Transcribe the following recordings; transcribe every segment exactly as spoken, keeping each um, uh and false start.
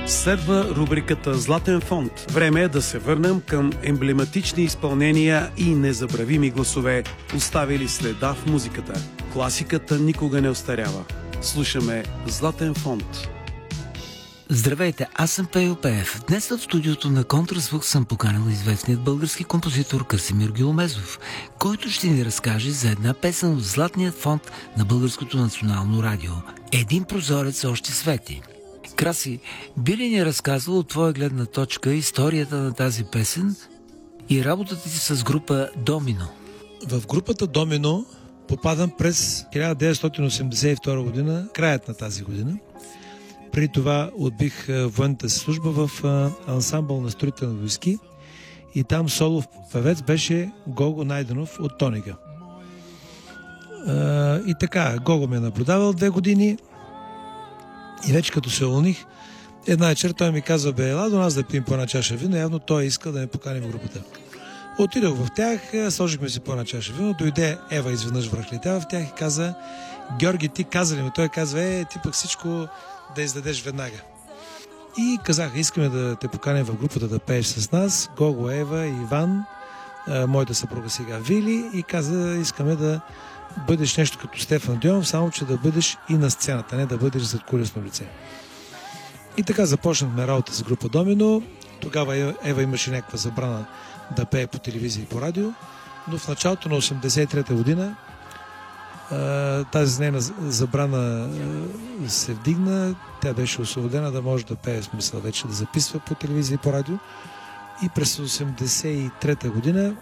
Следва рубриката Златен фонд. Време е да се върнем към емблематични изпълнения и незабравими гласове, оставили следа в музиката. Класиката никога не остарява. Слушаме Златен фонд. Здравейте, аз съм Пейо Пеев. Днес в студиото на Контразвук съм поканил известният български композитор Красимир Гиломезов, който ще ни разкаже за една песен от Златният фонд на Българското национално радио. Един прозорец още свети. Краси, би ли ни разказвал от твоя гледна точка историята на тази песен и работата ти с група Домино? В групата Домино попадам през хиляда деветстотин осемдесет и втора година, краят на тази година. Преди това отбих военната си служба в ансамбъл на строителни войски и там солов певец беше Гого Найденов от Тоника. И така, Гого ме е наблюдавал две години и вече като се уволних, една вечер той ми казва: бе, ела до нас да пием по една чаша вино, явно той иска да ме покани в групата. Отидох в тях, сложихме си по една чаша вино, дойде Ева изведнъж връхлетя в тях и каза: Георги, ти каза ли ми? Той казва: е, ти пък всичко да издадеш веднага. И казаха: искаме да те поканим в групата да пееш с нас, Гого, Ева, Иван, моята съпруга сега Вили, и каза: искаме да бъдеш нещо като Стефан Дионов, само че да бъдеш и на сцената, не да бъдеш задкулисно лице. И така започнахме работа с група Домино. Тогава Ева имаше някаква забрана да пее по телевизия и по радио, но в началото на осемдесет и трета година тази нейна забрана се вдигна, тя беше освободена да може да пее, смисъл вече да записва по телевизия и по радио. И през осемдесет и трета година,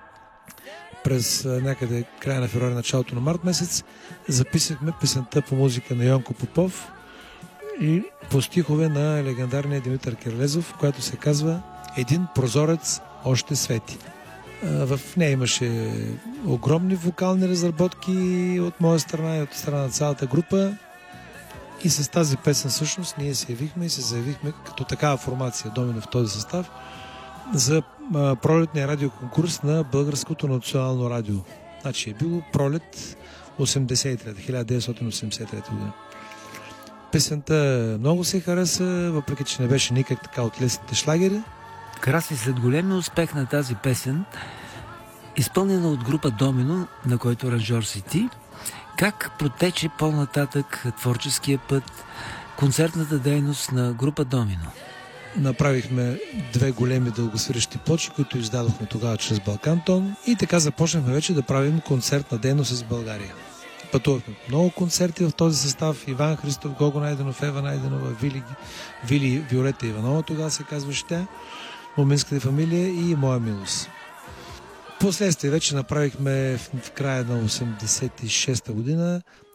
през някъде края на февруари, началото на март месец, записахме песента по музика на Йонко Попов и по стихове на легендарния Димитър Кирлезов, която се казва Един прозорец още свети. В нея имаше огромни вокални разработки от моя страна и от страна на цялата група. И с тази песен всъщност ние се явихме и се заявихме като такава формация Домино в този състав за пролетния радиоконкурс на Българското национално радио. Значи е било пролет хиляда деветстотин осемдесет и трета година. Песента много се хареса, въпреки че не беше никак така от лесните шлагери. Краси, след големия успех на тази песен, изпълнена от група Домино, на който аранжьор си ти, как протече по-нататък творческия път, концертната дейност на група Домино? Направихме две големи дългосвирещи плочи, които издадохме тогава чрез Балкантон, и така започнахме вече да правим концертна дейност с България. Пътувахме много концерти в този състав. Иван Христов, Гого Найденов, Ева Найденова, Вили, Вили Виолета Иванова, тогава се казваше тя, Моминската фамилия и Моя милост. Последствие вече направихме в, в края на осемдесет и шеста година